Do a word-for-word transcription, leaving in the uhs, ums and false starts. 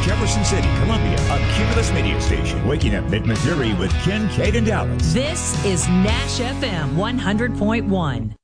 Jefferson City, Columbia, a Cumulus media station. Waking up mid-Missouri with Ken, Kate, and Dallas. This is Nash F M one hundred point one.